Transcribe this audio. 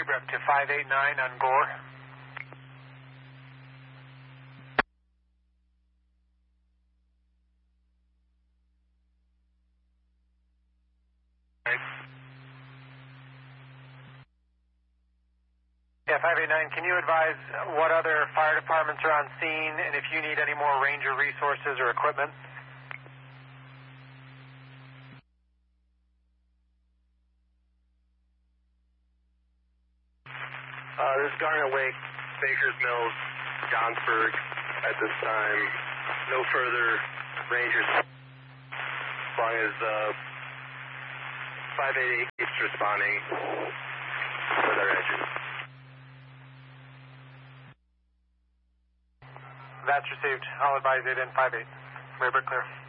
Weber up to 589 on Gore. Yeah, 589, can you advise what other fire departments are on scene and if you need any more ranger resources or equipment? This is Garnet Lake, Baker's Mills, Johnsburg at this time. No further rangers as long as 588 keeps responding with our engines. That's received. I'll advise 8 and 58. Weber clear.